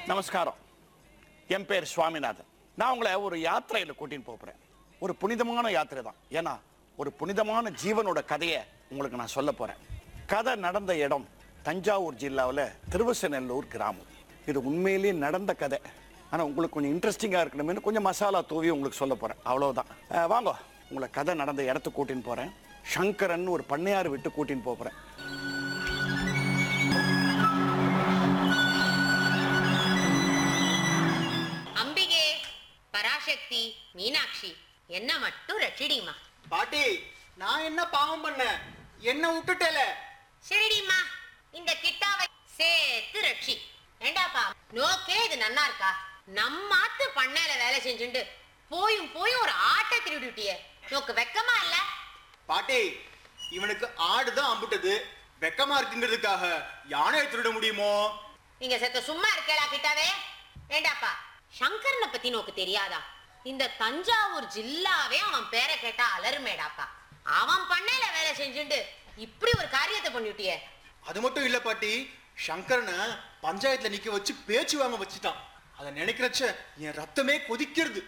நமஸ்காரம். என் பேர் சுவாமிநாதன். நான் உங்களை ஒரு யாத்திரையில் கூட்டின்னு போகிறேன். ஒரு புனிதமான யாத்திரை தான். ஏன்னா ஒரு புனிதமான ஜீவனோட கதையை உங்களுக்கு நான் சொல்ல போகிறேன். கதை நடந்த இடம் தஞ்சாவூர் ஜில்லாவில் திருவசநல்லூர் கிராமம். இது உண்மையிலேயே நடந்த கதை. ஆனால் உங்களுக்கு கொஞ்சம் இன்ட்ரெஸ்டிங்காக இருக்கணும்னு கொஞ்சம் மசாலா தூவி உங்களுக்கு சொல்ல போகிறேன். அவ்வளோதான். வாங்க, உங்களை கதை நடந்த இடத்துக்கு கூட்டின்னு போகிறேன். சங்கரன் ஒரு பண்ணையார் விட்டு கூட்டின்னு போகிறேன். பராசக்தி, மீனாட்சி, என்ன மட்டும் ரட்சிடிமா. பாட்டி, நான் என்ன பாவம் பண்ண? என்ன விட்டுட்டல? சரிடிமா, இந்த கிட்டாவை சேர்த்து ரட்சி. ஏண்டாப்பா, நோக்கே இது நன்னா இருக்கா? நம்மாத்து பண்ணையில வேலை செஞ்சுட்டு போயும் போயும் ஒரு ஆட்டை திருடிட்டியே, நோக்கு வெக்கமா இல்ல? பாட்டி, இவனுக்கு ஆடுதான் அம்புட்டது. வெக்கமா இருக்குங்கிறதுக்காக யானையை திருட முடியுமோ? நீங்க செத்த சும்மா இருக்கேளா கிட்டாவே? ஏண்டாப்பா, சங்கரனை பத்தி நோக்கு தெரியாதா? இந்த தஞ்சாவூர் ஜில்லாவே அவன் பேரை கேட்டா அலறுமேடாப்பா. அவன் பண்ணையில வேலை செஞ்சுட்டு இப்படி ஒரு காரியத்தை பண்ணிட்டியே. அது மட்டும் இல்ல பாட்டி, சங்கரனை பஞ்சாயத்துல நிக்க வச்சு பேச்சு வாங்க வச்சுட்டான். அதை நினைக்கிறச்ச என் ரத்தமே கொதிக்கிறது.